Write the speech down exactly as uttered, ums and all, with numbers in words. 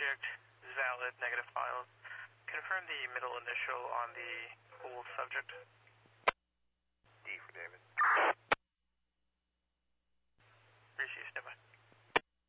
subject is valid, negative files. Confirm the middle initial on the whole subject. D for David.